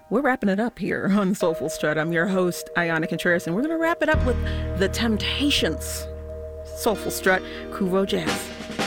We're wrapping it up here on Soulful Strut. I'm your host, Ayana Contreras, and we're going to wrap it up with The Temptations. Soulful Strut, Kuvo Jazz.